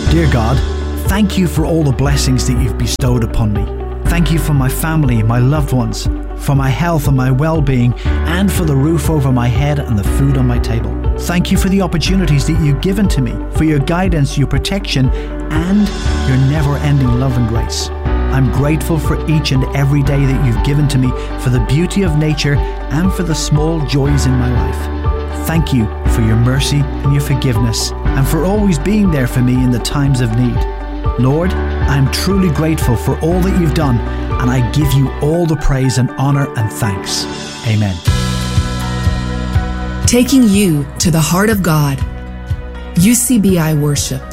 Dear God, thank you for all the blessings that you've bestowed upon me. Thank you for my family, my loved ones, for my health and my well-being, and for the roof over my head and the food on my table. Thank you for the opportunities that you've given to me, for your guidance, your protection, and your never-ending love and grace. I'm grateful for each and every day that you've given to me, for the beauty of nature and for the small joys in my life. Thank you for your mercy and your forgiveness, and for always being there for me in the times of need. Lord, I am truly grateful for all that you've done, and I give you all the praise and honor and thanks. Amen. Taking you to the heart of God. UCBI Worship.